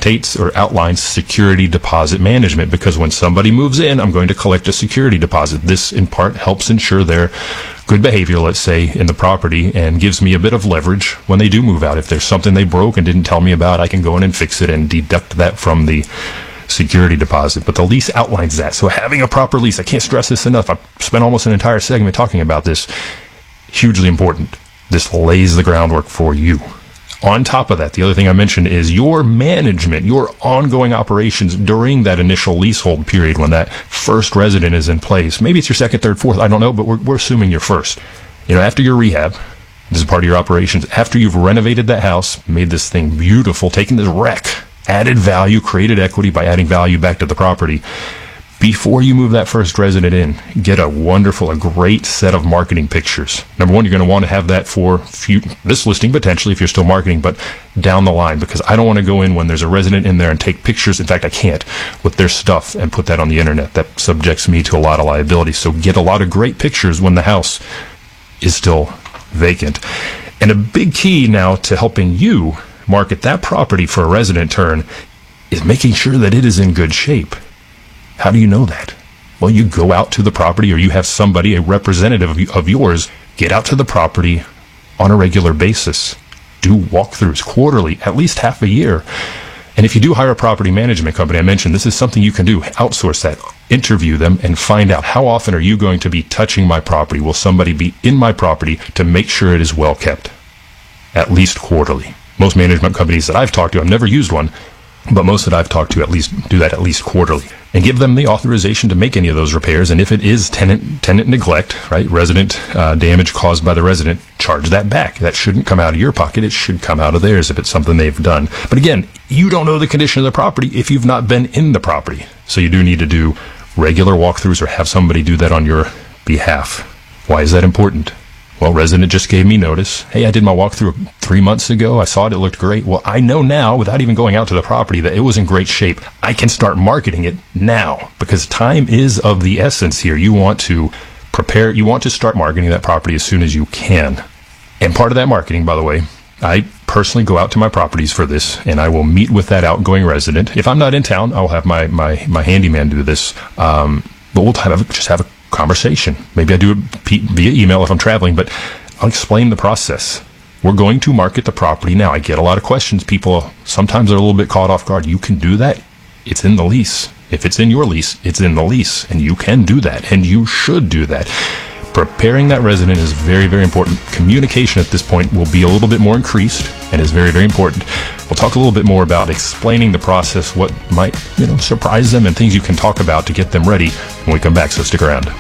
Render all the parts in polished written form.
dictates or outlines security deposit management, because when somebody moves in, I'm going to collect a security deposit. This in part helps ensure their good behavior, let's say, in the property, and gives me a bit of leverage when they do move out. If there's something they broke and didn't tell me about, I can go in and fix it and deduct that from the security deposit. But the lease outlines that. So having a proper lease, I can't stress this enough. I've spent almost an entire segment talking about this. Hugely important. This lays the groundwork for you. On top of that, the other thing I mentioned is your management, your ongoing operations during that initial leasehold period when that first resident is in place. Maybe it's your second, third, fourth, I don't know, but we're assuming you're first. After your rehab, this is part of your operations, after you've renovated that house, made this thing beautiful, taken this wreck, added value, created equity by adding value back to the property. Before you move that first resident in, get a great set of marketing pictures. Number one, you're going to want to have that for this listing potentially if you're still marketing, but down the line, because I don't want to go in when there's a resident in there and take pictures. In fact, I can't, with their stuff and put that on the internet. That subjects me to a lot of liability. So get a lot of great pictures when the house is still vacant. And a big key now to helping you market that property for a resident turn is making sure that it is in good shape. How do you know that? Well, you go out to the property, or you have somebody, a representative of yours, get out to the property on a regular basis. Do walkthroughs quarterly, at least half a year. And if you do hire a property management company, I mentioned this is something you can do. Outsource that. Interview them and find out, how often are you going to be touching my property? Will somebody be in my property to make sure it is well kept? At least quarterly. Most management companies that I've talked to, I've never used one, but most that I've talked to at least do that at least quarterly, and give them the authorization to make any of those repairs. And if it is tenant neglect, right, resident damage caused by the resident, charge that back. That shouldn't come out of your pocket. It should come out of theirs if it's something they've done. But again, you don't know the condition of the property if you've not been in the property. So you do need to do regular walkthroughs or have somebody do that on your behalf. Why is that important? Well, resident just gave me notice. Hey, I did my walkthrough 3 months ago. I saw it. It looked great. Well, I know now, without even going out to the property, that it was in great shape. I can start marketing it now, because time is of the essence here. You want to prepare. You want to start marketing that property as soon as you can. And part of that marketing, by the way, I personally go out to my properties for this, and I will meet with that outgoing resident. If I'm not in town, I'll have my handyman do this. But we'll just have a conversation. Maybe I do it via email if I'm traveling, but I'll explain the process. We're going to market the property now. I get a lot of questions. People sometimes are a little bit caught off guard. You can do that. It's in the lease. If it's in your lease, it's in the lease, and you can do that, and you should do that. Preparing that resident is very, very important. Communication at this point will be a little bit more increased and is very, very important. We'll talk a little bit more about explaining the process, what might, surprise them, and things you can talk about to get them ready when we come back, so stick around.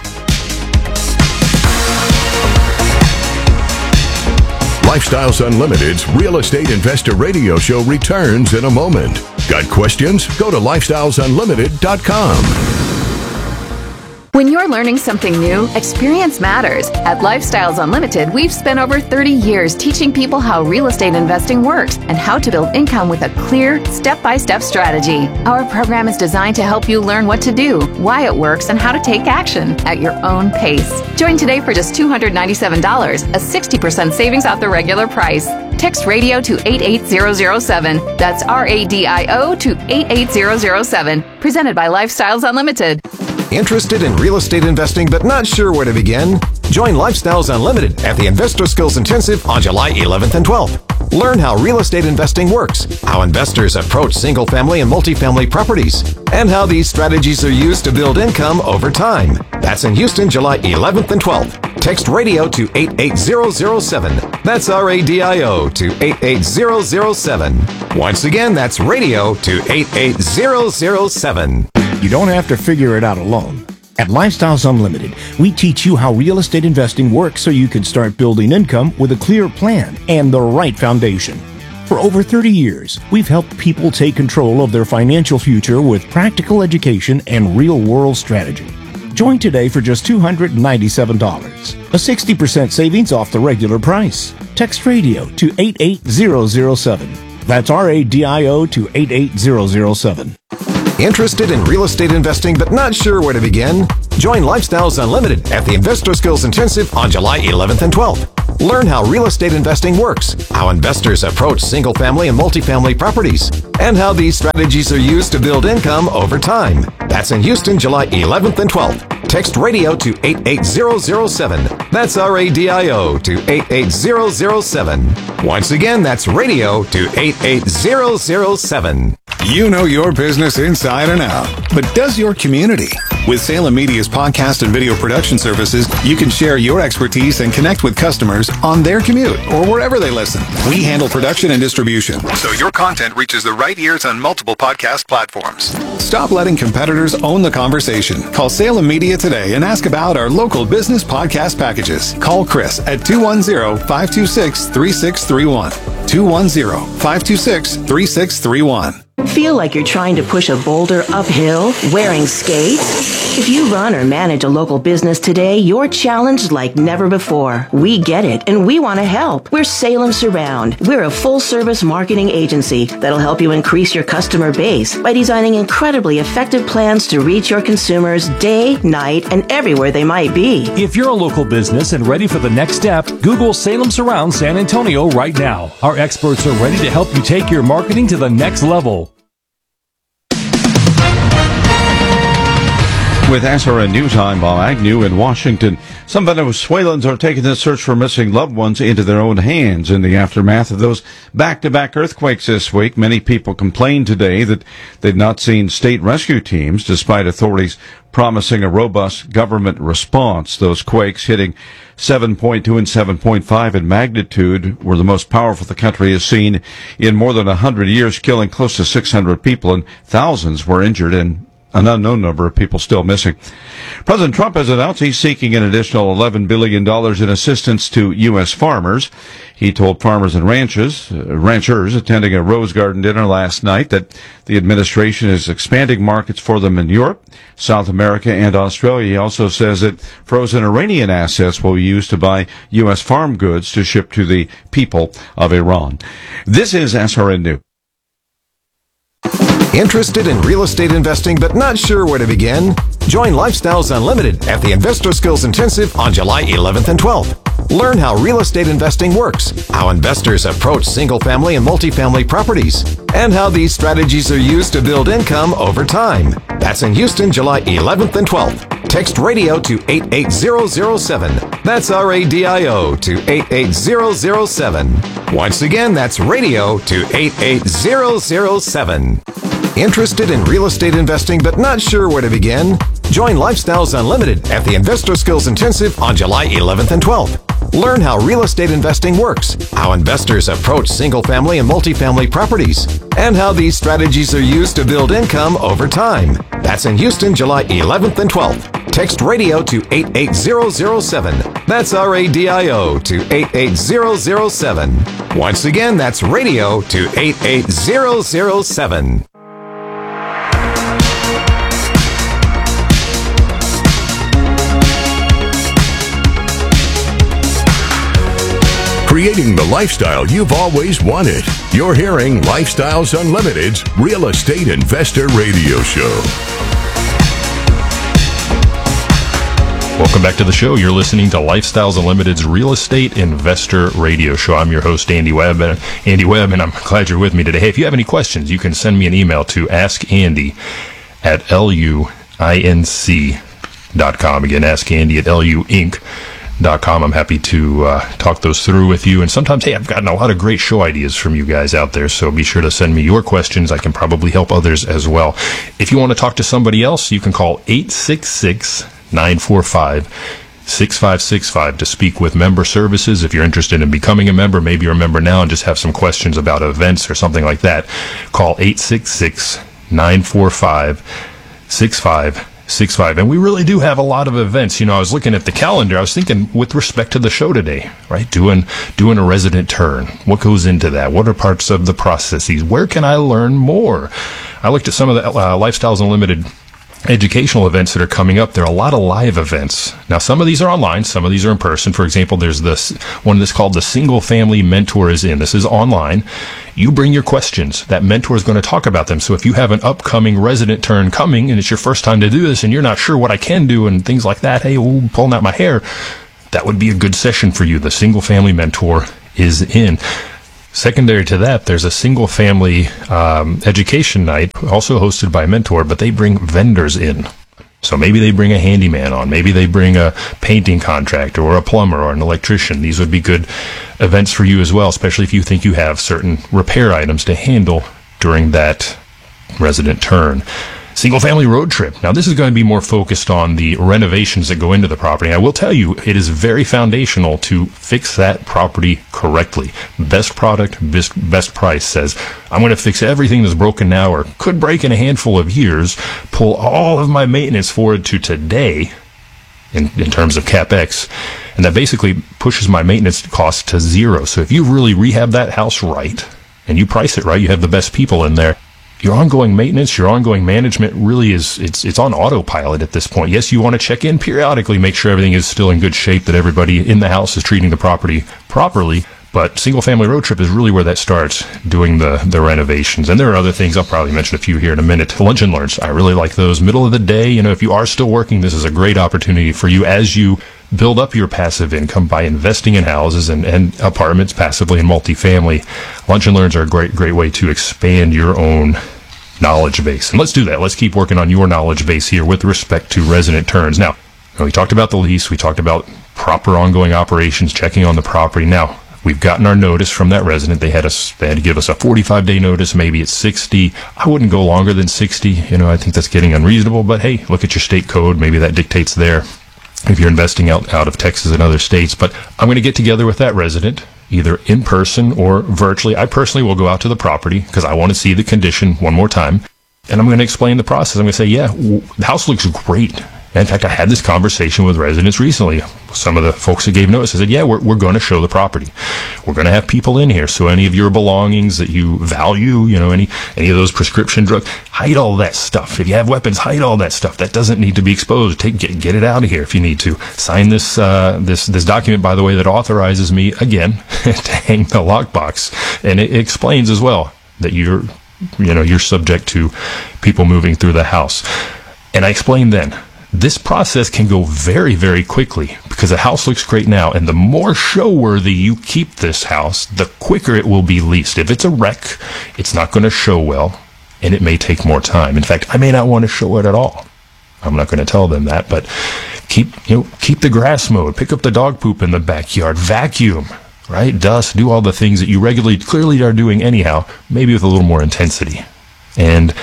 Lifestyles Unlimited's Real Estate Investor Radio Show returns in a moment. Got questions? Go to lifestylesunlimited.com. When you're learning something new, experience matters. At Lifestyles Unlimited, we've spent over 30 years teaching people how real estate investing works and how to build income with a clear, step-by-step strategy. Our program is designed to help you learn what to do, why it works, and how to take action at your own pace. Join today for just $297, a 60% savings off the regular price. Text radio to 88007. That's RADIO to 88007. Presented by Lifestyles Unlimited. Interested in real estate investing but not sure where to begin? Join Lifestyles Unlimited at the Investor Skills Intensive on July 11th and 12th. Learn how real estate investing works, how investors approach single-family and multifamily properties, and how these strategies are used to build income over time. That's in Houston, July 11th and 12th. Text radio to 88007. That's RADIO to 88007. Once again, that's radio to 88007. You don't have to figure it out alone. At Lifestyles Unlimited, we teach you how real estate investing works so you can start building income with a clear plan and the right foundation. For over 30 years, we've helped people take control of their financial future with practical education and real-world strategy. Join today for just $297, a 60% savings off the regular price. Text radio to 88007. That's RADIO to 88007. Interested in real estate investing but not sure where to begin? Join Lifestyles Unlimited at the Investor Skills Intensive on July 11th and 12th. Learn how real estate investing works, how investors approach single-family and multifamily properties, and how these strategies are used to build income over time. That's in Houston, July 11th and 12th. Text radio to 88007. That's RADIO to 88007. Once again, that's radio to 88007. You know your business inside and out, but does your community? With Salem Media's podcast and video production services, you can share your expertise and connect with customers on their commute or wherever they listen. We handle production and distribution, so your content reaches the right ears on multiple podcast platforms. Stop letting competitors own the conversation. Call Salem Media today and ask about our local business podcast packages. Call Chris at 210-526-3631. 210-526-3631. Feel like you're trying to push a boulder uphill wearing skates? If you run or manage a local business today, you're challenged like never before. We get it, and we want to help. We're Salem Surround. We're a full-service marketing agency that'll help you increase your customer base by designing incredibly effective plans to reach your consumers day, night, and everywhere they might be. If you're a local business and ready for the next step, Google Salem Surround San Antonio right now. Our experts are ready to help you take your marketing to the next level. With SRN News, I'm Bob Agnew in Washington. Some Venezuelans are taking the search for missing loved ones into their own hands in the aftermath of those back-to-back earthquakes this week. Many people complained today that they'd not seen state rescue teams, despite authorities promising a robust government response. Those quakes hitting 7.2 and 7.5 in magnitude were the most powerful the country has seen in more than 100 years, killing close to 600 people, and thousands were injured and an unknown number of people still missing. President Trump has announced he's seeking an additional $11 billion in assistance to U.S. farmers. He told farmers and ranchers attending a Rose Garden dinner last night that the administration is expanding markets for them in Europe, South America, and Australia. He also says that frozen Iranian assets will be used to buy U.S. farm goods to ship to the people of Iran. This is SRN News. Interested in real estate investing but not sure where to begin? Join Lifestyles Unlimited at the Investor Skills Intensive on July 11th and 12th. Learn how real estate investing works, how investors approach single-family and multifamily properties, and how these strategies are used to build income over time. That's in Houston, July 11th and 12th. Text radio to 88007. That's RADIO to 88007. Once again, that's radio to 88007. Interested in real estate investing but not sure where to begin? Join Lifestyles Unlimited at the Investor Skills Intensive on July 11th and 12th. Learn how real estate investing works, how investors approach single-family and multifamily properties, and how these strategies are used to build income over time. That's in Houston, July 11th and 12th. Text radio to 88007. That's RADIO to 88007. Once again, that's radio to 88007. Creating the lifestyle you've always wanted. You're hearing Lifestyles Unlimited's Real Estate Investor Radio Show. Welcome back to the show. You're listening to Lifestyles Unlimited's Real Estate Investor Radio Show. I'm your host, Andy Webb, and I'm glad you're with me today. Hey, if you have any questions, you can send me an email to askandy@luinc.com. Again, askandy@luinc.com. I'm happy to talk those through with you. And sometimes, hey, I've gotten a lot of great show ideas from you guys out there, so be sure to send me your questions. I can probably help others as well. If you want to talk to somebody else, you can call 866-945-6565 to speak with member services. If you're interested in becoming a member, maybe you're a member now and just have some questions about events or something like that, call 866-945-6565. And we really do have a lot of events. You know, I was looking at the calendar. I was thinking with respect to the show today, right? Doing a resident turn. What goes into that? What are parts of the processes? Where can I learn more? I looked at some of the Lifestyles Unlimited educational events that are coming up. There are a lot of live events. Now, some of these are online, some of these are in person. For example, there's this one that's called the Single Family Mentor is In. This is online. You bring your questions. That mentor is going to talk about them. So if you have an upcoming resident turn coming and it's your first time to do this and you're not sure what I can do and things like that, hey, pulling out my hair, that would be a good session for you. The Single Family Mentor is in. Secondary to that, there's a single family education night, also hosted by a mentor, but they bring vendors in. So maybe they bring a handyman on, maybe they bring a painting contractor or a plumber or an electrician. These would be good events for you as well, especially if you think you have certain repair items to handle during that resident turn. Single family road trip. Now, this is going to be more focused on the renovations that go into the property. I will tell you, it is very foundational to fix that property correctly. Best product, best price says, I'm going to fix everything that's broken now or could break in a handful of years, pull all of my maintenance forward to today in terms of CapEx, and that basically pushes my maintenance costs to zero. So if you really rehab that house right and you price it right, you have the best people in there, your ongoing maintenance, your ongoing management really is, it's on autopilot at this point. Yes, you want to check in periodically, make sure everything is still in good shape, that everybody in the house is treating the property properly. But single family road trip is really where that starts, doing the renovations. And there are other things, I'll probably mention a few here in a minute. Lunch and learns, I really like those. Middle of the day, if you are still working, this is a great opportunity for you as you build up your passive income by investing in houses and apartments passively in multifamily. Lunch and learns are a great way to expand your own knowledge base. And let's do that. Let's keep working on your knowledge base here with respect to resident turns. Now, we talked about the lease. We talked about proper ongoing operations, checking on the property. Now, we've gotten our notice from that resident. They had to give us a 45-day notice. Maybe it's 60. I wouldn't go longer than 60. I think that's getting unreasonable. But hey, look at your state code. Maybe that dictates there if you're investing out of Texas and other states. But I'm going to get together with that resident, either in person or virtually. I personally will go out to the property because I want to see the condition one more time. And I'm going to explain the process. I'm going to say, the house looks great. In fact, I had this conversation with residents recently. Some of the folks that gave notice, I said, we're going to show the property. We're going to have people in here. So any of your belongings that you value, any of those prescription drugs, hide all that stuff. If you have weapons, hide all that stuff. That doesn't need to be exposed. Get it out of here if you need to. Sign this document, by the way, that authorizes me, again, to hang the lockbox. And it explains as well that you're subject to people moving through the house. And I explained then, this process can go very, very quickly because the house looks great now. And the more show-worthy you keep this house, the quicker it will be leased. If it's a wreck, it's not going to show well, and it may take more time. In fact, I may not want to show it at all. I'm not going to tell them that, but keep the grass mowed, pick up the dog poop in the backyard, vacuum, right? Dust, do all the things that you clearly are doing anyhow, maybe with a little more intensity. And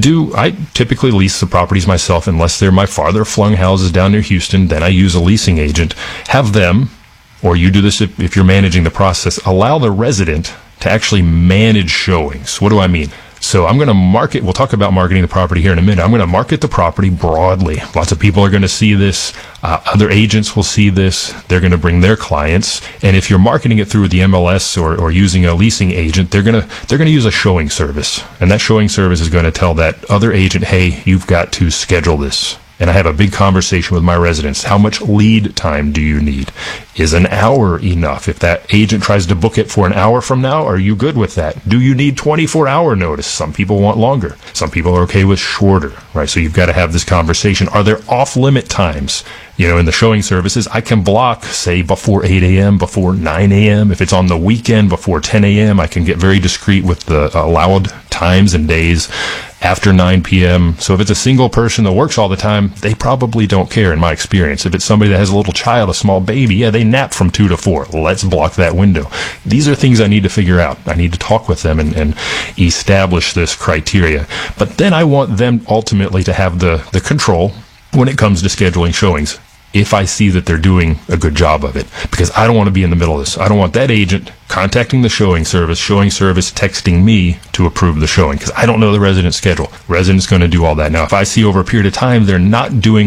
I typically lease the properties myself unless they're my farther flung houses down near Houston. Then I use a leasing agent. Have them, or you do this if you're managing the process, allow the resident to actually manage showings. What do I mean? So I'm going to market, we'll talk about marketing the property here in a minute. I'm going to market the property broadly. Lots of people are going to see this. Other agents will see this. They're going to bring their clients. And if you're marketing it through the MLS or using a leasing agent, they're going to use a showing service. And that showing service is going to tell that other agent, hey, you've got to schedule this. And I have a big conversation with my residents. How much lead time do you need? Is an hour enough? If that agent tries to book it for an hour from now, are you good with that? Do you need 24-hour notice? Some people want longer. Some people are okay with shorter, right? So you've got to have this conversation. Are there off-limit times? In the showing services, I can block, say, before 8 a.m., before 9 a.m. If it's on the weekend, before 10 a.m., I can get very discreet with the allowed times and days after 9 p.m. So if it's a single person that works all the time, they probably don't care in my experience. If it's somebody that has a little child, a small baby, they nap from 2 to 4. Let's block that window. These are things I need to figure out. I need to talk with them and establish this criteria. But then I want them ultimately to have the control when it comes to scheduling showings, if I see that they're doing a good job of it. Because I don't want to be in the middle of this. I don't want that agent contacting the showing service texting me to approve the showing, because I don't know the resident's schedule. Resident's going to do all that. Now, if I see over a period of time they're not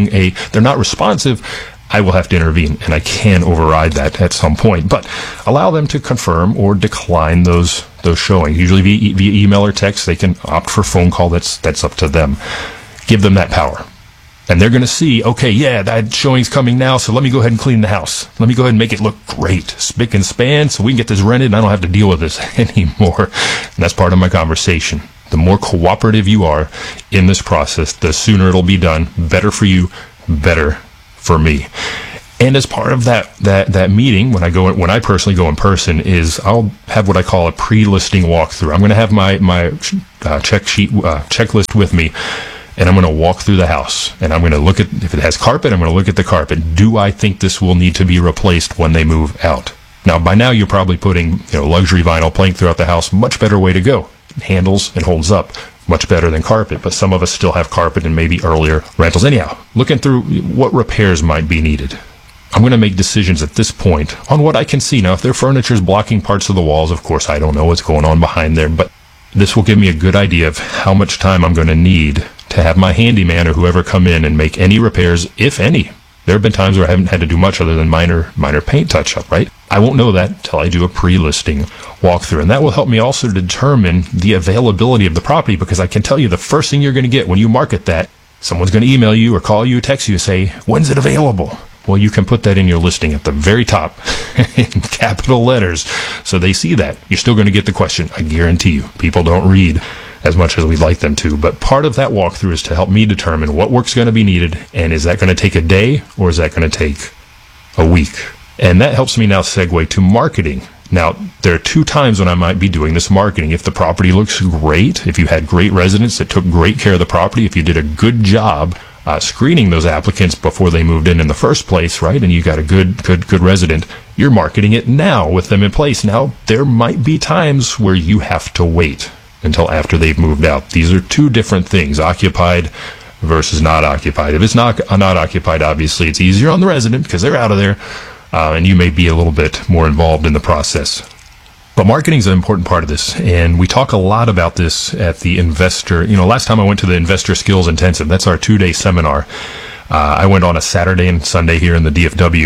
responsive, I will have to intervene, and I can override that at some point. But allow them to confirm or decline those showings. Usually via email or text. They can opt for phone call. That's up to them. Give them that power. And they're going to see, okay, that showing's coming now, so let me go ahead and clean the house. Let me go ahead and make it look great, spick and span, so we can get this rented and I don't have to deal with this anymore. And that's part of my conversation. The more cooperative you are in this process, the sooner it'll be done. Better for you, better for me. And as part of that meeting, when I personally go in person, is I'll have what I call a pre-listing walkthrough. I'm going to have my checklist with me, and I'm going to walk through the house, and I'm going to look at, if it has carpet, I'm going to look at the carpet. Do I think this will need to be replaced when they move out? Now, by now, you're probably putting luxury vinyl plank throughout the house. Much better way to go. It handles and holds up much better than carpet, but some of us still have carpet and maybe earlier rentals. Anyhow, looking through what repairs might be needed. I'm going to make decisions at this point on what I can see. Now, if their furniture is blocking parts of the walls, of course, I don't know what's going on behind there, but this will give me a good idea of how much time I'm going to need to have my handyman or whoever come in and make any repairs, if any. There have been times where I haven't had to do much other than minor paint touch-up, right? I won't know that until I do a pre-listing walkthrough, and that will help me also determine the availability of the property, because I can tell you the first thing you're going to get when you market that, someone's going to email you or call you or text you and say, when's it available? Well, you can put that in your listing at the very top in capital letters so they see that. You're still going to get the question. I guarantee you, people don't read as much as we'd like them to. But part of that walkthrough is to help me determine what work's going to be needed, and is that going to take a day or is that going to take a week? And that helps me now segue to marketing. Now, there are 2 times when I might be doing this marketing. If the property looks great, if you had great residents that took great care of the property, if you did a good job screening those applicants before they moved in the first place, right? And you got a good resident, you're marketing it now with them in place. Now, there might be times where you have to wait until after they've moved out. These are 2 different things, occupied versus not occupied. If it's not occupied, obviously it's easier on the resident because they're out of there, and you may be a little bit more involved in the process. But marketing is an important part of this, and we talk a lot about this at the Investor. Last time I went to the Investor Skills Intensive, that's our 2-day seminar. I went on a Saturday and Sunday here in the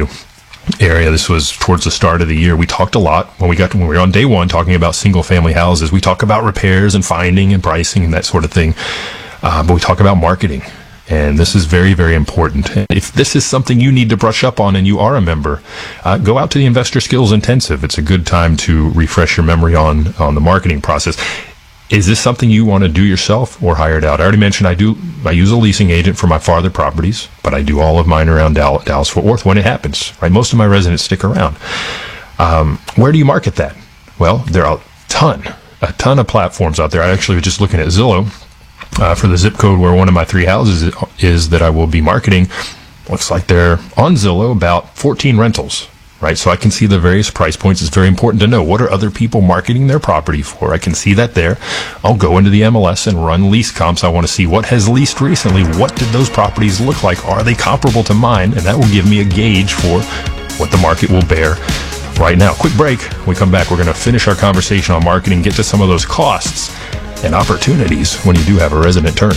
DFW area. This was towards the start of the year. We talked a lot when we were on day 1 talking about single-family houses. We talk about repairs and finding and pricing and that sort of thing, but we talk about marketing. And this is very, very important. If this is something you need to brush up on and you are a member, go out to the Investor Skills Intensive. It's a good time to refresh your memory on the marketing process. Is this something you want to do yourself or hire it out? I already mentioned I use a leasing agent for my farther properties, but I do all of mine around Dallas-Fort Worth when it happens, right? Most of my residents stick around. Where do you market that? Well, there are a ton of platforms out there. I actually was just looking at Zillow. For the zip code where one of my 3 houses is that I will be marketing. Looks like they're on Zillow about 14 rentals, right? So I can see the various price points. It's very important to know what are other people marketing their property for. I can see that there. I'll go into the MLS and run lease comps. I want to see what has leased recently. What did those properties look like? Are they comparable to mine? And that will give me a gauge for what the market will bear right now. Quick break. When we come back, we're going to finish our conversation on marketing, get to some of those costs and opportunities when you do have a resident turn.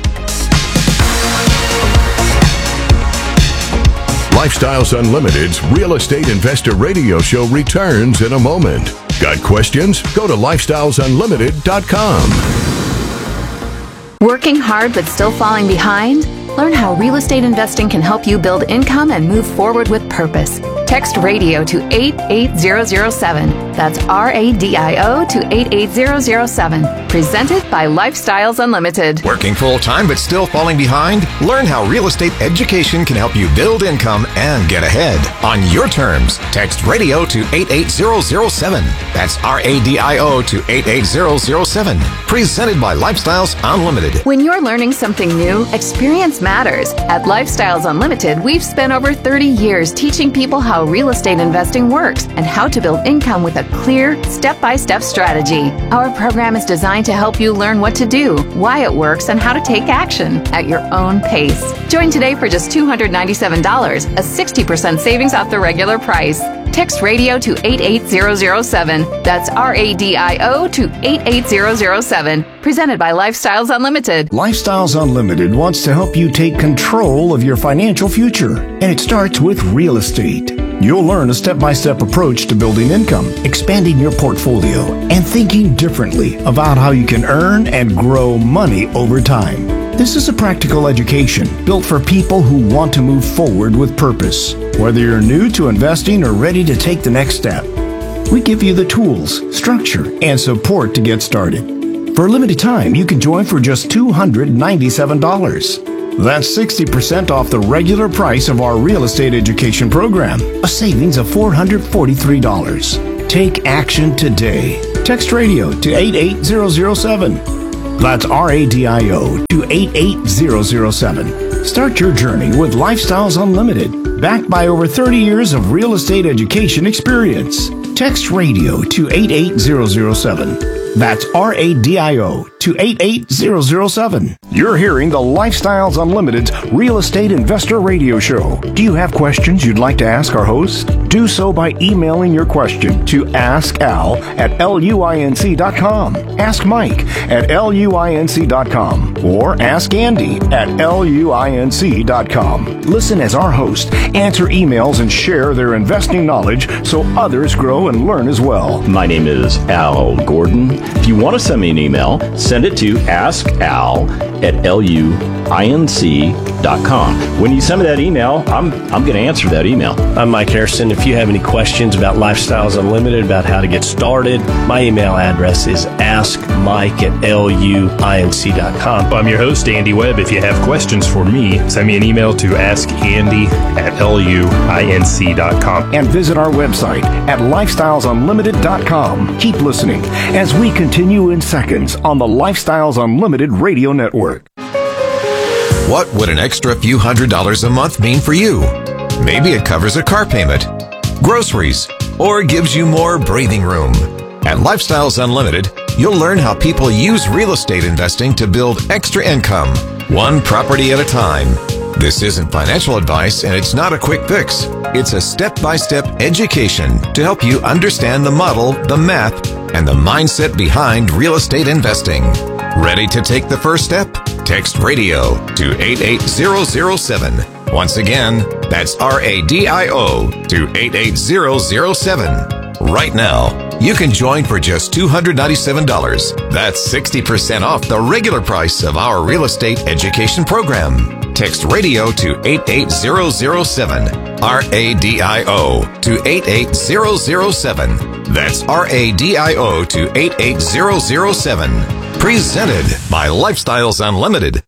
Lifestyles Unlimited's Real Estate Investor Radio Show returns in a moment. Got questions? Go to lifestylesunlimited.com. Working hard but still falling behind? Learn how real estate investing can help you build income and move forward with purpose. Text radio to 88007. That's RADIO to 88007. Presented by Lifestyles Unlimited. Working full-time but still falling behind? Learn how real estate education can help you build income and get ahead. On your terms, text radio to 88007. That's RADIO to 88007. Presented by Lifestyles Unlimited. When you're learning something new, experience matters. At Lifestyles Unlimited, we've spent over 30 years teaching people how real estate investing works and how to build income with a clear, step-by-step strategy. Our program is designed to help you learn what to do, why it works, and how to take action at your own pace. Join today for just $297, a 60% savings off the regular price. Text radio to 88007. That's RADIO to 88007. Presented by Lifestyles Unlimited. Lifestyles Unlimited wants to help you take control of your financial future, and it starts with real estate. You'll learn a step-by-step approach to building income, expanding your portfolio, and thinking differently about how you can earn and grow money over time. This is a practical education built for people who want to move forward with purpose. Whether you're new to investing or ready to take the next step, we give you the tools, structure, and support to get started. For a limited time, you can join for just $297. That's 60% off the regular price of our real estate education program, a savings of $443. Take action today. Text radio to 88007. That's RADIO to 88007. Start your journey with Lifestyles Unlimited, backed by over 30 years of real estate education experience. Text radio to 88007. That's RADIO to 88007. You're hearing the Lifestyles Unlimited's Real Estate Investor Radio Show. Do you have questions you'd like to ask our host? Do so by emailing your question to askal@luinc.com, ask Mike at luinc.com, or ask Andy at luinc.com. Listen as our hosts answer emails and share their investing knowledge so others grow and learn as well. My name is Al Gordon. If you want to send me an email, send it to askal@luinc.com. When you send me that email, I'm going to answer that email. I'm Mike Harrison. If you have any questions about Lifestyles Unlimited, about how to get started, my email address is askmike@luinc.com. I'm your host, Andy Webb. If you have questions for me, send me an email to askandy@luinc.com. And visit our website at lifestylesunlimited.com. Keep listening as we continue in seconds on the Lifestyles Unlimited Radio Network. What would an extra few $100s a month mean for you? Maybe it covers a car payment, groceries, or gives you more breathing room. At Lifestyles Unlimited, you'll learn how people use real estate investing to build extra income, one property at a time. This isn't financial advice, and it's not a quick fix. It's a step-by-step education to help you understand the model, the math, and the mindset behind real estate investing. Ready to take the first step? Text radio to 88007. Once again, that's RADIO to 88007. Right now, you can join for just $297. That's 60% off the regular price of our real estate education program. Text radio to 88007. RADIO to 88007. That's RADIO to 88007. Presented by Lifestyles Unlimited.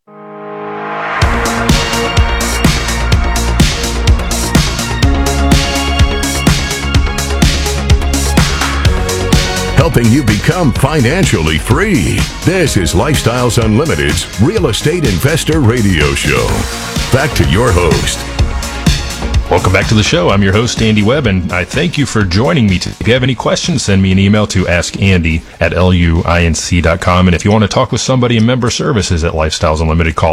Helping you become financially free. This is Lifestyles Unlimited's Real Estate Investor Radio Show. Back to your host. Welcome back to the show. I'm your host, Andy Webb, and I thank you for joining me today. If you have any questions, send me an email to askandy@luinc.com. And if you want to talk with somebody in member services at Lifestyles Unlimited, call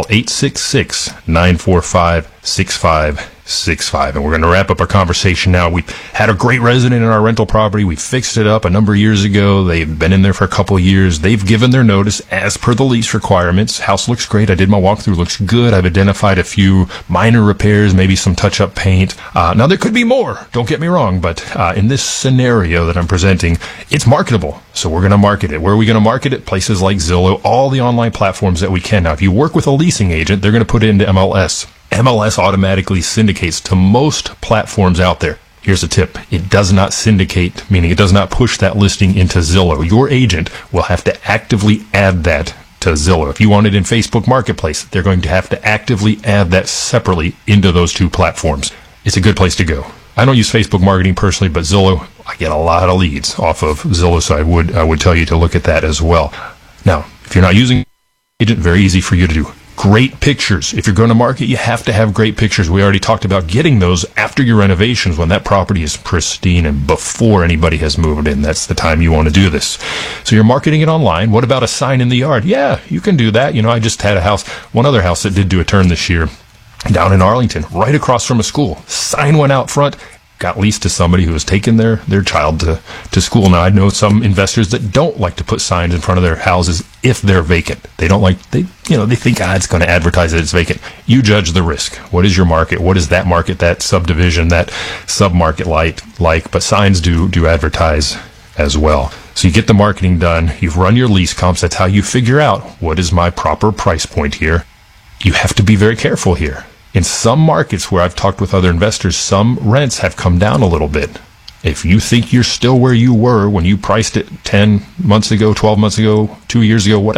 866-945-6565. And we're going to wrap up our conversation now. We've had a great resident in our rental property. We fixed it up a number of years ago. They've been in there for a couple of years. They've given their notice as per the lease requirements. House looks great. I did my walkthrough. Looks good. I've identified a few minor repairs, maybe some touch-up paint. Now, there could be more. Don't get me wrong. But in this scenario that I'm presenting, it's marketable. So we're going to market it. Where are we going to market it? Places like Zillow, all the online platforms that we can. Now, if you work with a leasing agent, they're going to put it into MLS. MLS automatically syndicates to most platforms out there. Here's a tip. It does not syndicate, meaning it does not push that listing into Zillow. Your agent will have to actively add that to Zillow. If you want it in Facebook Marketplace, they're going to have to actively add that separately into those two platforms. It's a good place to go. I don't use Facebook marketing personally, but Zillow, I get a lot of leads off of Zillow, so I would tell you to look at that as well. Now, if you're not using agent, very easy for you to do. Great pictures. If you're going to market, you have to have great pictures. We already talked about getting those after your renovations when that property is pristine and before anybody has moved in. That's the time you want to do this. So you're marketing it online. What about a sign in the yard? Yeah, you can do that. You know, I just had one other house that did do a turn this year down in Arlington, right across from a school. Sign went out front. Got leased to somebody who was taking their child to school. Now, I know some investors that don't like to put signs in front of their houses if they're vacant. They don't like, they think, it's going to advertise that it's vacant. You judge the risk. What is your market? What is that market, that subdivision, that submarket like? But signs do advertise as well. So you get the marketing done. You've run your lease comps. That's how you figure out what is my proper price point here. You have to be very careful here. In some markets where I've talked with other investors, some rents have come down a little bit. If you think you're still where you were when you priced it 10 months ago, 12 months ago, 2 years ago, whatever,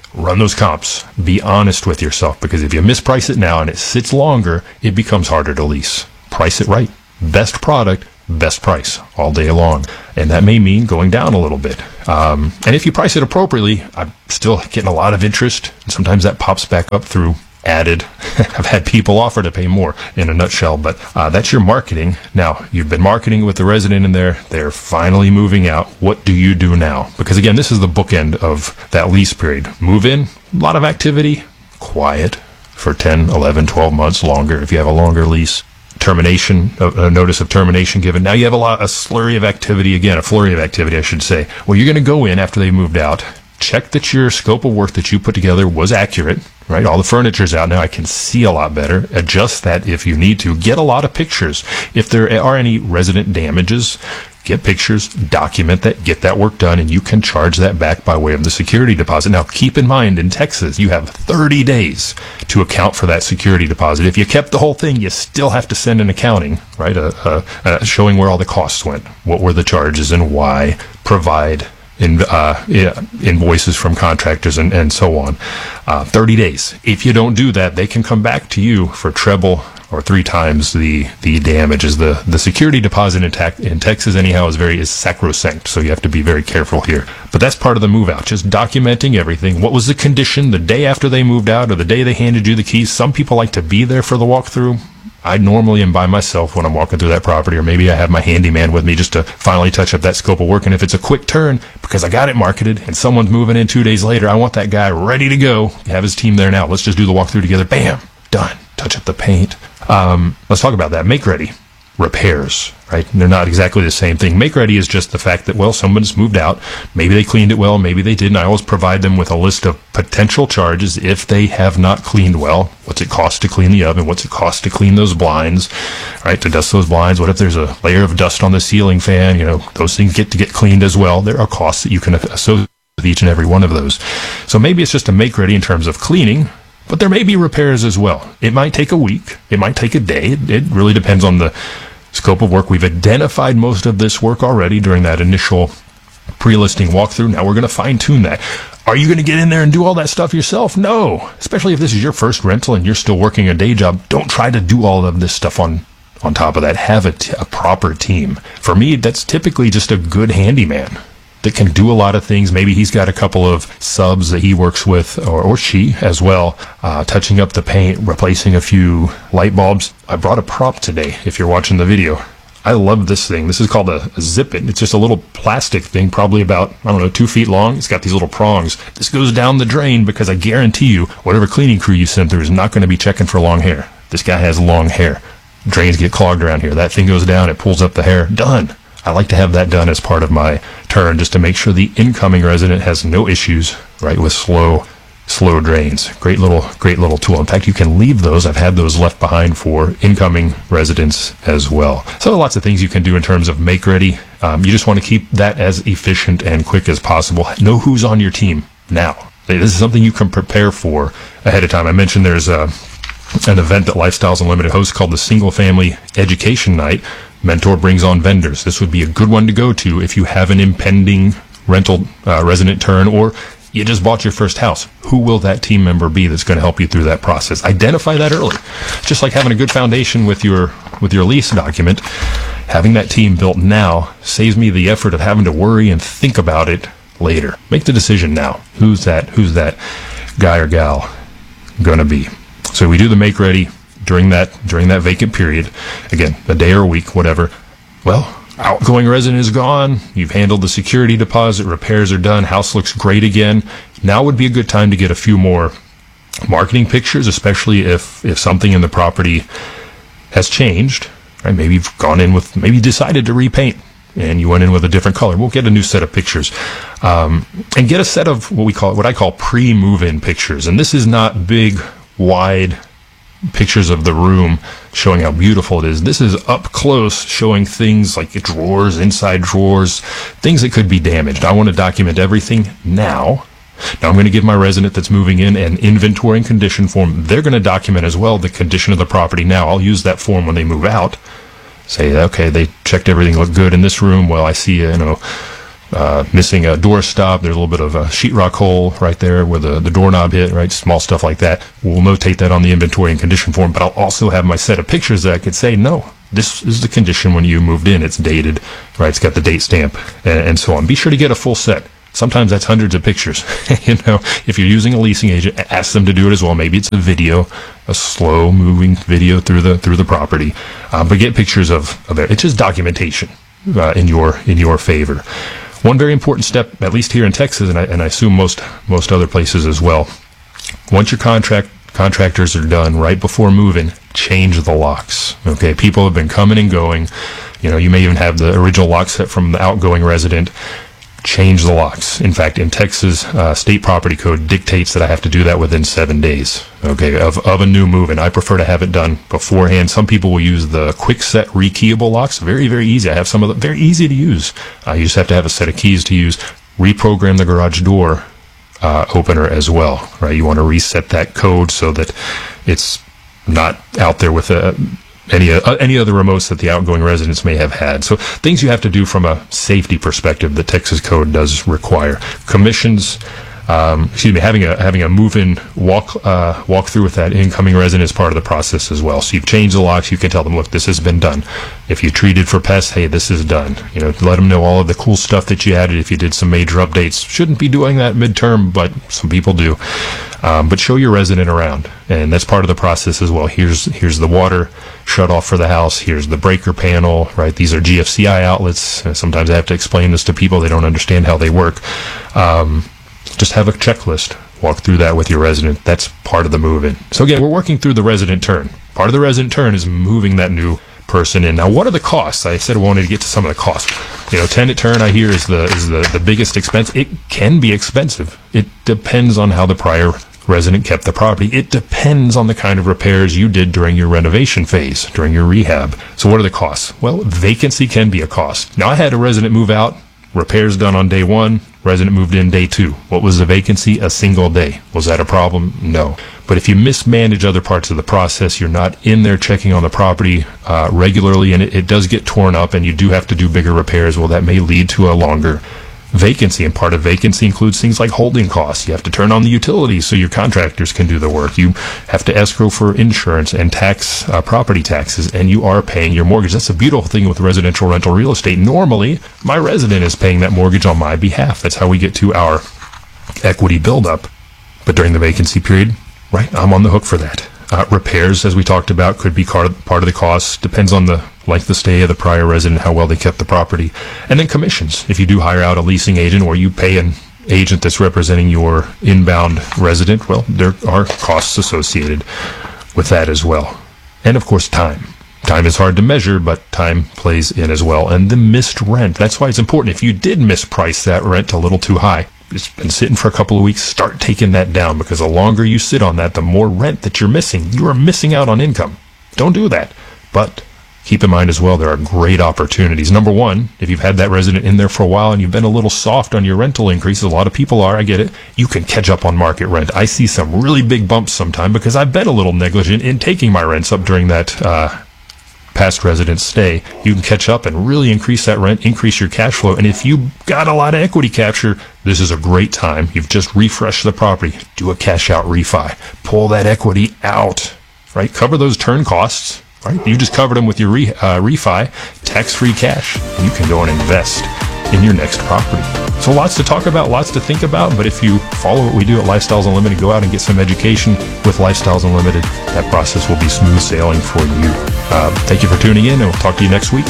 run those comps. Be honest with yourself, because if you misprice it now and it sits longer, it becomes harder to lease. Price it right. Best product, best price all day long. And that may mean going down a little bit. And if you price it appropriately, I'm still getting a lot of interest. And sometimes that pops back up through added. I've had people offer to pay more, in a nutshell, but that's your marketing. Now, you've been marketing with the resident in there. They're finally moving out. What do you do now? Because again, this is the bookend of that lease period. Move in, a lot of activity, quiet for 10, 11, 12 months longer if you have a longer lease. Termination, a notice of termination given. Now you have a flurry of activity, I should say. Well, you're going to go in after they moved out, check that your scope of work that you put together was accurate, right? All the furniture's out now. I can see a lot better. Adjust that if you need to. Get a lot of pictures. If there are any resident damages, get pictures, document that, get that work done, and you can charge that back by way of the security deposit. Now, keep in mind, in Texas, you have 30 days to account for that security deposit. If you kept the whole thing, you still have to send an accounting, right? Showing where all the costs went, what were the charges and why, provide invoices from contractors and so on. 30 days. If you don't do that, they can come back to you for treble or 3 times the damages. The security deposit in Texas anyhow is sacrosanct, so you have to be very careful here. But that's part of the move out, just documenting everything. What was the condition the day after they moved out or the day they handed you the keys? Some people like to be there for the walkthrough. I normally am by myself when I'm walking through that property, or maybe I have my handyman with me just to finally touch up that scope of work. And if it's a quick turn, because I got it marketed and someone's moving in 2 days later, I want that guy ready to go. Have his team there now. Let's just do the walkthrough together. Bam, done. Touch up the paint. Let's talk about that. Make ready. Repairs, right? They're not exactly the same thing. Make ready is just the fact that, well, someone's moved out. Maybe they cleaned it well. Maybe they didn't. I always provide them with a list of potential charges if they have not cleaned well. What's it cost to clean the oven? What's it cost to clean those blinds, right? To dust those blinds. What if there's a layer of dust on the ceiling fan? Those things get cleaned as well. There are costs that you can associate with each and every one of those. So maybe it's just a make ready in terms of cleaning, but there may be repairs as well. It might take a week. It might take a day. It really depends on the scope of work. We've identified most of this work already during that initial pre-listing walkthrough. Now we're going to fine-tune that. Are you going to get in there and do all that stuff yourself? No. Especially if this is your first rental and you're still working a day job. Don't try to do all of this stuff on top of that. Have a proper team. For me, that's typically just a good handyman that can do a lot of things. Maybe he's got a couple of subs that he works with, or she as well, touching up the paint, replacing a few light bulbs. I brought a prop today, if you're watching the video. I love this thing. This is called a Zip It. It's just a little plastic thing, probably about, 2 feet long. It's got these little prongs. This goes down the drain because I guarantee you, whatever cleaning crew you send through is not going to be checking for long hair. This guy has long hair. Drains get clogged around here. That thing goes down, it pulls up the hair. Done. I like to have that done as part of my turn, just to make sure the incoming resident has no issues, right, with slow drains. Great little tool. In fact, you can leave those. I've had those left behind for incoming residents as well. So lots of things you can do in terms of make ready. You just want to keep that as efficient and quick as possible. Know who's on your team now. This is something you can prepare for ahead of time. I mentioned there's an event that Lifestyles Unlimited hosts called the Single Family Education Night. Mentor brings on vendors. This would be a good one to go to if you have an impending rental resident turn, or you just bought your first house. Who will that team member be that's going to help you through that process? Identify that early. Just like having a good foundation with your lease document, having that team built now saves me the effort of having to worry and think about it later. Make the decision now. Who's that guy or gal going to be? So we do the make ready during that vacant period. Again, a day or a week, whatever. Well, outgoing resident is gone. You've handled the security deposit. Repairs are done. House looks great again. Now would be a good time to get a few more marketing pictures, especially if something in the property has changed. Right? Maybe you've maybe decided to repaint and you went in with a different color. We'll get a new set of pictures, and get a set of what I call pre-move-in pictures. And this is not big, wide pictures of the room showing how beautiful it is. This is up close, showing things like drawers, inside drawers, things that could be damaged. I want to document everything now. Now I'm going to give my resident that's moving in an inventory and condition form. They're going to document as well the condition of the property now. I'll use that form when they move out. Say, okay, they checked everything, looked good in this room. Well, I see, missing a door stop. There's a little bit of a sheetrock hole right there where the doorknob hit, right? Small stuff like that. We'll notate that on the inventory and condition form, but I'll also have my set of pictures that I could say, no, this is the condition when you moved in. It's dated, right? It's got the date stamp and so on. Be sure to get a full set. Sometimes that's hundreds of pictures. If you're using a leasing agent, ask them to do it as well. Maybe it's a video, a slow moving video through the property, but get pictures of it. It's just documentation in your favor. One very important step, at least here in Texas, and I assume most other places as well. Once your contractors are done, right before moving, change the locks. Okay, people have been coming and going. You may even have the original lock set from the outgoing resident. Change the locks. In fact, in Texas, state property code dictates that I have to do that within 7 days, okay, of a new move, and I prefer to have it done beforehand. Some people will use the quick set rekeyable locks. Very, very easy. I have some of them. Very easy to use. You just have to have a set of keys to use. Reprogram the garage door opener as well, right? You want to reset that code so that it's not out there with any other remotes that the outgoing residents may have had. So things you have to do from a safety perspective that Texas code does require. Commissions, having a move-in walk through with that incoming resident is part of the process as well. So you've changed the locks, you can tell them, look, this has been done. If you treated for pests, hey, this is done. Let them know all of the cool stuff that you added. If you did some major updates, shouldn't be doing that midterm, but some people do. But show your resident around, and that's part of the process as well. Here's the water shut off for the house. Here's the breaker panel, right? These are GFCI outlets. Sometimes I have to explain this to people. They don't understand how they work. Just have a checklist. Walk through that with your resident. That's part of the move-in. So again, we're working through the resident turn. Part of the resident turn is moving that new person in. Now, what are the costs? I said I wanted to get to some of the costs. Tenant turn, I hear, is the biggest expense. It can be expensive. It depends on how the prior resident kept the property. It depends on the kind of repairs you did during your renovation phase, during your rehab. So what are the costs? Well, vacancy can be a cost. Now, I had a resident move out, repairs done on day 1, resident moved in day 2. What was the vacancy? A single day. Was that a problem? No. But if you mismanage other parts of the process, you're not in there checking on the property regularly, and it does get torn up, and you do have to do bigger repairs, well, that may lead to a longer vacancy. And part of vacancy includes things like holding costs. You have to turn on the utilities so your contractors can do the work. You have to escrow for insurance and tax, property taxes, and you are paying your mortgage. That's a beautiful thing with residential rental real estate. Normally, my resident is paying that mortgage on my behalf. That's how we get to our equity buildup. But during the vacancy period, right, I'm on the hook for that. Repairs, as we talked about, could be part of the cost. Depends on the length of stay of the prior resident, how well they kept the property. And then commissions. If you do hire out a leasing agent or you pay an agent that's representing your inbound resident, well, there are costs associated with that as well. And of course, time. Time is hard to measure, but time plays in as well. And the missed rent. That's why it's important. If you did misprice that rent a little too high, it's been sitting for a couple of weeks, start taking that down, because the longer you sit on that, the more rent that you're missing. You are missing out on income. Don't do that. But keep in mind as well, there are great opportunities. Number one, if you've had that resident in there for a while and you've been a little soft on your rental increases, a lot of people are, I get it, you can catch up on market rent. I see some really big bumps sometime because I've been a little negligent in taking my rents up during that past resident stay. You can catch up and really increase that rent, increase your cash flow. And if you got a lot of equity capture, this is a great time. You've just refreshed the property. Do a cash out refi. Pull that equity out, right? Cover those turn costs, right? You just covered them with your refi, tax-free cash. And you can go and invest in your next property. So lots to talk about, lots to think about, but if you follow what we do at Lifestyles Unlimited, go out and get some education with Lifestyles Unlimited, that process will be smooth sailing for you. Thank you for tuning in, and we'll talk to you next week.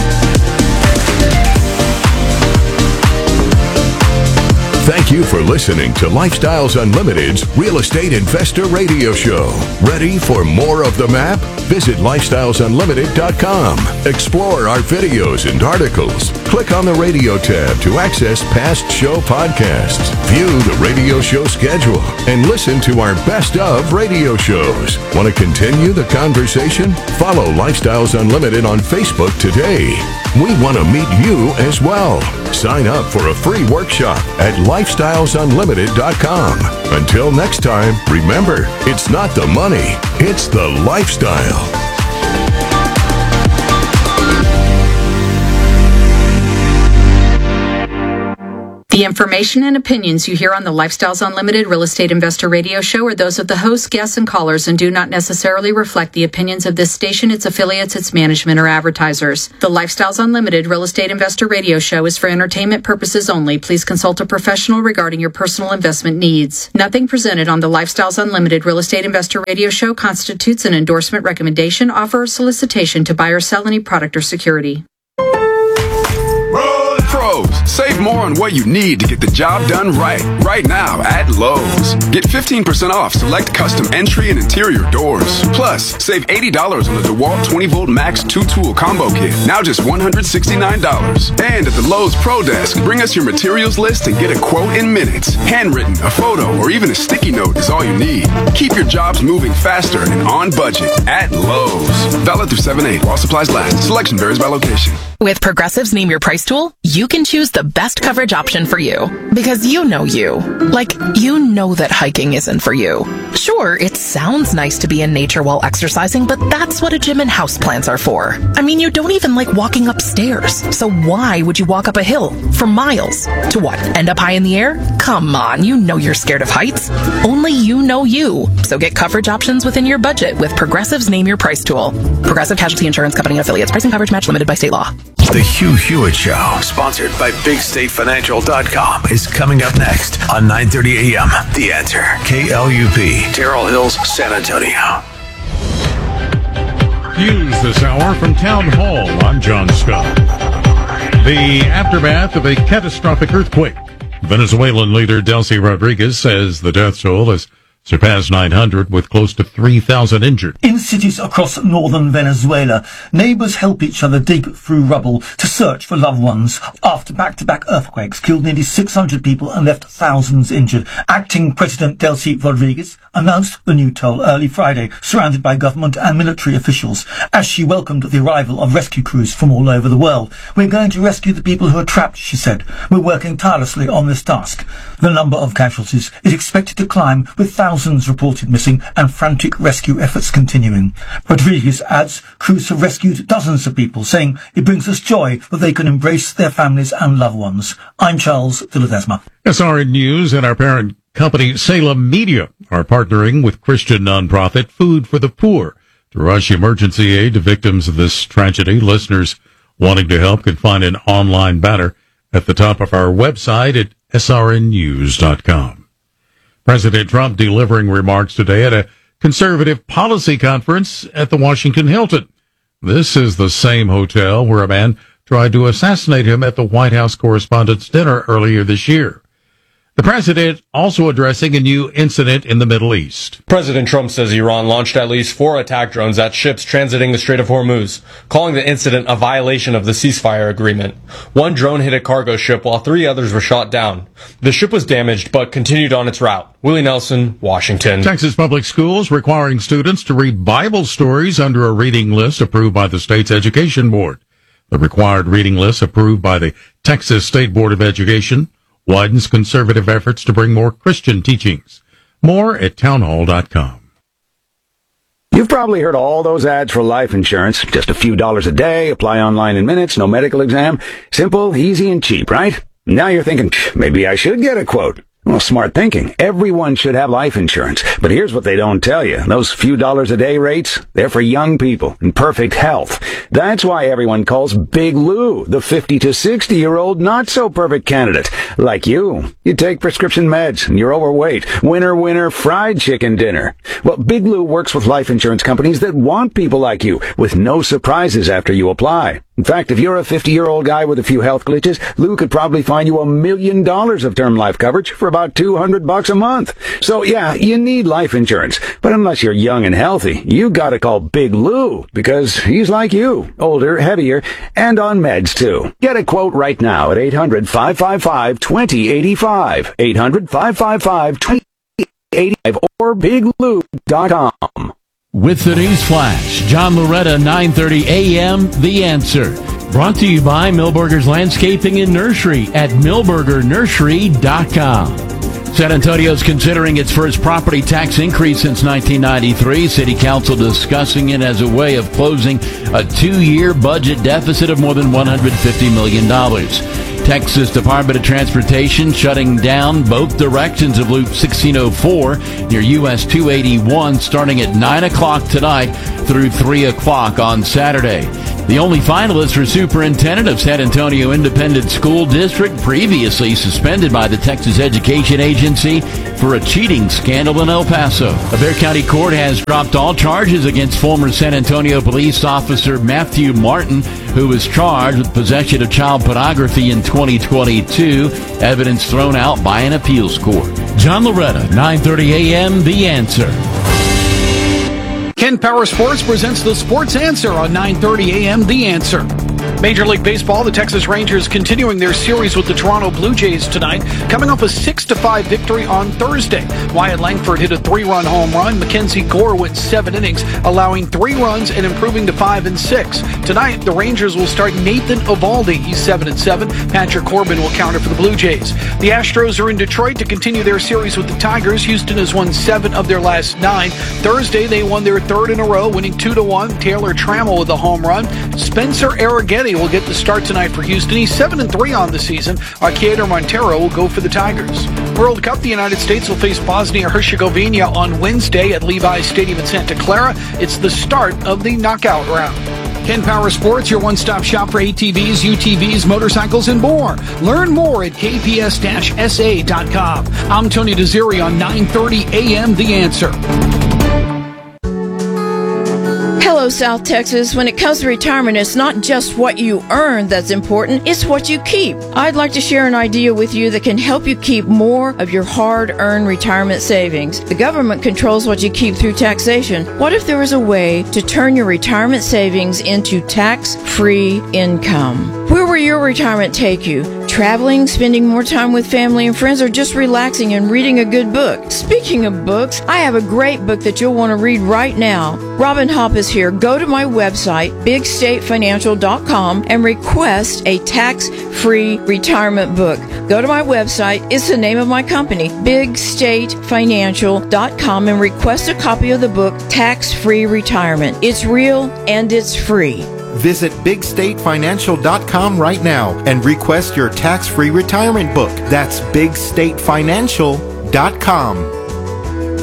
Thank you for listening to Lifestyles Unlimited's Real Estate Investor Radio Show. Ready for more of the map? Visit lifestylesunlimited.com. Explore our videos and articles. Click on the radio tab to access past show podcasts. View the radio show schedule and listen to our best of radio shows. Want to continue the conversation? Follow Lifestyles Unlimited on Facebook today. We want to meet you as well. Sign up for a free workshop at lifestylesunlimited.com. Until next time, remember, it's not the money, it's the lifestyle. The information and opinions you hear on the Lifestyles Unlimited Real Estate Investor Radio Show are those of the hosts, guests, and callers and do not necessarily reflect the opinions of this station, its affiliates, its management, or advertisers. The Lifestyles Unlimited Real Estate Investor Radio Show is for entertainment purposes only. Please consult a professional regarding your personal investment needs. Nothing presented on the Lifestyles Unlimited Real Estate Investor Radio Show constitutes an endorsement, recommendation, offer, or solicitation to buy or sell any product or security. Pros, save more on what you need to get the job done right now at Lowe's. Get 15% off select custom entry and interior doors. Plus, save $80 on the DeWalt 20-volt Max 2-tool combo kit, now just $169. And at the Lowe's Pro Desk, bring us your materials list and get a quote in minutes. Handwritten, a photo, or even a sticky note is all you need. Keep your jobs moving faster and on budget at Lowe's. Valid through 7/8 while supplies last. Selection varies by location. With Progressive's Name Your Price tool, you can choose the best coverage option for you. Because you know you. Like, you know that hiking isn't for you. Sure, it sounds nice to be in nature while exercising, but that's what a gym and houseplants are for. I mean, you don't even like walking upstairs. So why would you walk up a hill for miles? To what, end up high in the air? Come on, you know you're scared of heights. Only you know you. So get coverage options within your budget with Progressive's Name Your Price tool. Progressive Casualty Insurance Company and affiliates. Pricing coverage match limited by state law. The Hugh Hewitt Show, sponsored by BigStateFinancial.com, is coming up next on 9:30 a.m. The Answer, KLUP, Terrell Hills, San Antonio. News this hour from Town Hall. I'm John Scott. The aftermath of a catastrophic earthquake. Venezuelan leader Delcy Rodriguez says the death toll has surpassed 900 with close to 3,000 injured. In cities across northern Venezuela, neighbors help each other dig through rubble to search for loved ones after back-to-back earthquakes killed nearly 600 people and left thousands injured. Acting President Delcy Rodriguez announced the new toll early Friday, surrounded by government and military officials, as she welcomed the arrival of rescue crews from all over the world. "We're going to rescue the people who are trapped," she said. "We're working tirelessly on this task." The number of casualties is expected to climb, with thousands reported missing and frantic rescue efforts continuing. Rodriguez adds crews have rescued dozens of people, saying it brings us joy that they can embrace their families and loved ones. I'm Charles de Ledesma. SRN News and our parent company Salem Media are partnering with Christian nonprofit Food for the Poor to rush emergency aid to victims of this tragedy. Listeners wanting to help can find an online banner at the top of our website at srnnews.com. President Trump delivering remarks today at a conservative policy conference at the Washington Hilton. This is the same hotel where a man tried to assassinate him at the White House Correspondents' Dinner earlier this year. The president also addressing a new incident in the Middle East. President Trump says Iran launched at least 4 attack drones at ships transiting the Strait of Hormuz, calling the incident a violation of the ceasefire agreement. 1 drone hit a cargo ship while 3 others were shot down. The ship was damaged but continued on its route. Willie Nelson, Washington. Texas Public Schools requiring students to read Bible stories under a reading list approved by the state's education board. The required reading list approved by the Texas State Board of Education widens conservative efforts to bring more Christian teachings. More at townhall.com. You've probably heard all those ads for life insurance. Just a few dollars a day, apply online in minutes, no medical exam. Simple, easy, and cheap, right? Now you're thinking, maybe I should get a quote. Well, smart thinking. Everyone should have life insurance. But here's what they don't tell you. Those few dollars a day rates, they're for young people in perfect health. That's why everyone calls Big Lou the 50 to 60-year-old not-so-perfect candidate. Like you. You take prescription meds and you're overweight. Winner, winner, fried chicken dinner. Well, Big Lou works with life insurance companies that want people like you, with no surprises after you apply. In fact, if you're a 50-year-old guy with a few health glitches, Lou could probably find you $1 million of term life coverage for about $200 a month. So yeah, you need life insurance. But unless you're young and healthy, you gotta call Big Lou, because he's like you. Older, heavier, and on meds too. Get a quote right now at 800-555-2085. 800-555-2085 or biglou.com. With the news flash, John Loretta, 9:30 a.m., The Answer. Brought to you by Milberger's Landscaping and Nursery at milbergernursery.com. San Antonio's considering its first property tax increase since 1993. City Council discussing it as a way of closing a 2-year budget deficit of more than $150 million. Texas Department of Transportation shutting down both directions of Loop 1604 near US 281 starting at 9 o'clock tonight through 3 o'clock on Saturday. The only finalist for Superintendent of San Antonio Independent School District, previously suspended by the Texas Education Agency for a cheating scandal in El Paso. A Bexar County court has dropped all charges against former San Antonio police officer Matthew Martin, who was charged with possession of child pornography in 2022, evidence thrown out by an appeals court. John Loretta, 9:30 a.m., The Answer. Ken Power Sports presents the Sports Answer on 9:30 a.m. The Answer. Major League Baseball, the Texas Rangers continuing their series with the Toronto Blue Jays tonight, coming off a 6-5 victory on Thursday. Wyatt Langford hit a 3-run home run. Mackenzie Gore went 7 innings, allowing 3 runs and improving to 5 and 6. Tonight, the Rangers will start Nathan Eovaldi. He's 7-7. Patrick Corbin will counter for the Blue Jays. The Astros are in Detroit to continue their series with the Tigers. Houston has won 7 of their last 9. Thursday, they won their 3rd in a row, winning 2-1. Taylor Trammell with a home run. Spencer Arrighetti will get the start tonight for Houston. He's 7-3 on the season. Arcade Montero will go for the Tigers. World Cup, the United States will face Bosnia-Herzegovina on Wednesday at Levi's Stadium in Santa Clara. It's the start of the knockout round. Ken Power Sports, your one-stop shop for ATVs, UTVs, motorcycles, and more. Learn more at kps-sa.com. I'm Tony Desiri on 9:30 a.m. The Answer. Hello, South Texas. When it comes to retirement, it's not just what you earn that's important, it's what you keep. I'd like to share an idea with you that can help you keep more of your hard-earned retirement savings. The government controls what you keep through taxation. What if there was a way to turn your retirement savings into tax-free income? Where will your retirement take you? Traveling, spending more time with family and friends, or just relaxing and reading a good book? Speaking of books, I have a great book that you'll want to read right now. Robin Hopp is here. Go to my website, bigstatefinancial.com, and request a tax-free retirement book. Go to my website. It's the name of my company, bigstatefinancial.com, and request a copy of the book, Tax-Free Retirement. It's real and it's free. Visit bigstatefinancial.com right now and request your tax-free retirement book. That's bigstatefinancial.com.